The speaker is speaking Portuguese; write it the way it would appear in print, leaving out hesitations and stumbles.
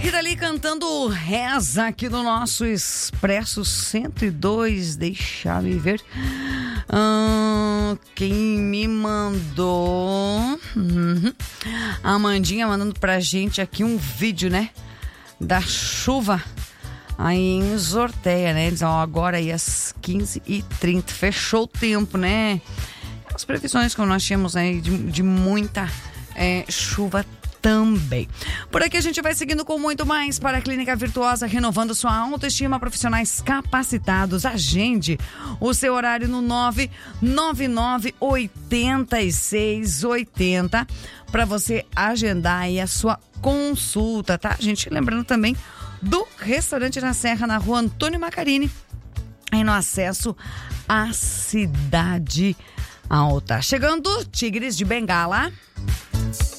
E dali cantando Reza aqui no nosso Expresso 102. Deixa eu ver. Quem me mandou? A Amandinha mandando pra gente aqui um vídeo, né? Da chuva aí em Zorteia, né? Eles, agora aí às 15h30. Fechou o tempo, né? As previsões que nós tínhamos aí de muita chuva também. Por aqui a gente vai seguindo com muito mais para a Clínica Virtuosa, renovando sua autoestima, profissionais capacitados. Agende o seu horário no 999-8680 para você agendar aí a sua consulta, tá? Gente, lembrando também do Restaurante na Serra, na Rua Antônio Macarini, aí no acesso à Cidade Alta. Chegando Tigres de Bengala.